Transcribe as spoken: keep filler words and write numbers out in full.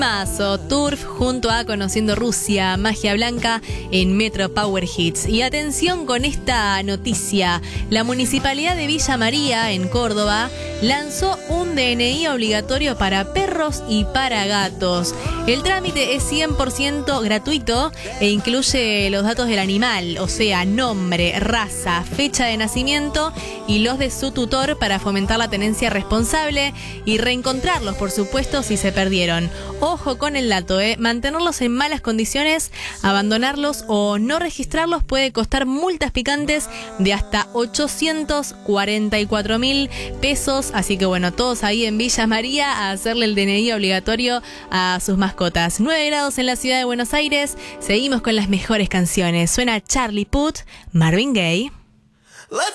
Mazo, Turf junto a Conociendo Rusia, Magia Blanca en Metro Power Hits. Y atención con esta noticia, la Municipalidad de Villa María en Córdoba lanzó un D N I obligatorio para perros y para gatos. El trámite es cien por ciento gratuito e incluye los datos del animal, o sea, nombre, raza, fecha de nacimiento y los de su tutor para fomentar la tenencia responsable y reencontrarlos, por supuesto, si se perdieron. Ojo con el dato, ¿eh? Mantenerlos en malas condiciones, abandonarlos o no registrarlos puede costar multas picantes de hasta ochocientos cuarenta y cuatro mil pesos. Así que bueno, todos ahí en Villa María a hacerle el D N I obligatorio a sus mascotas. nueve grados en la ciudad de Buenos Aires. Seguimos con las mejores canciones. Suena Charlie Puth, Marvin Gaye.